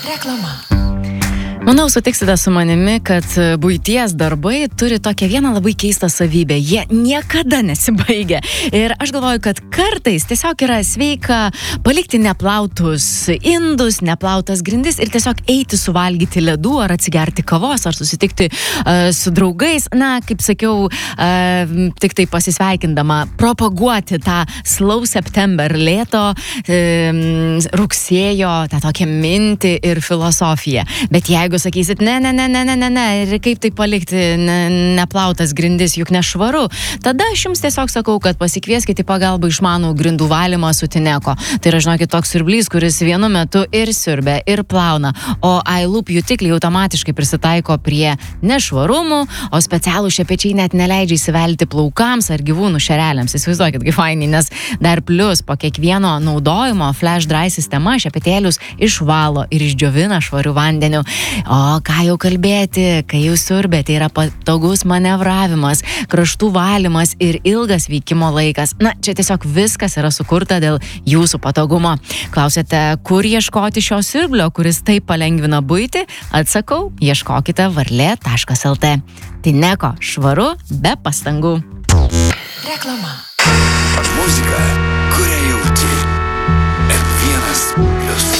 Reklama. Manau, sutiksite su manimi, kad buities darbai turi tokią vieną labai keistą savybę. Jie niekada nesibaigia. Ir aš galvoju, kad kartais tiesiog yra sveika palikti neplautus indus, neplautas grindis ir tiesiog eiti suvalgyti ledų ar atsigerti kavos ar susitikti su draugais. Na, kaip sakiau, tik tai pasisveikindama, propaguoti tą slow September lėto rugsėjo, tą tokią mintį ir filosofiją. Bet jeigu sakysit, ne, ir kaip tai palikti neplautas grindis, juk nešvaru. Tada aš jums tiesiog sakau, kad pasikvieskite į pagalbą išmanų grindų valymą su Tineko. Tai yra, žinokit, toks siurblys, kuris vienu metu ir siurbia, ir plauna. O iLoop jutikliai automatiškai prisitaiko prie nešvarumų, o specialų šepečiai net neleidžia įsivelti plaukams ar gyvūnų šereliams. Įsivaizduokit, kaip fainiai, nes dar plus po kiekvieno naudojimo flash dry sistema šepetėlius išvalo ir išdžiovina švariu vandeniu. O ką jau kalbėti, kai jūs siurbėte, yra patogus manevravimas, kraštų valymas ir ilgas veikimo laikas. Na, čia tiesiog viskas yra sukurta dėl jūsų patogumo. Klausėte, kur ieškoti šio siurblio, kuris taip palengvina buitį? Atsakau, ieškokite varlė.lt. Tineko, švaru be pastangų. Reklama. Muzika, kurią jauti.